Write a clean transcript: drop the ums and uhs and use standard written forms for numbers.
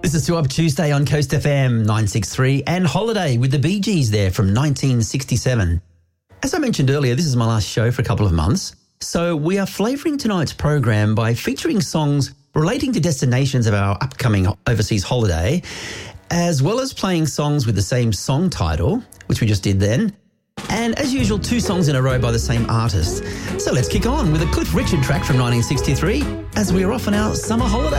This is 2 Up Tuesday on Coast FM 963 and Holiday with the Bee Gees there from 1967. As I mentioned earlier, this is my last show for a couple of months. So we are flavouring tonight's program by featuring songs relating to destinations of our upcoming overseas holiday, as well as playing songs with the same song title, which we just did then. And as usual, 2 songs in a row by the same artist. So let's kick on with a Cliff Richard track from 1963 as we are off on our summer holiday.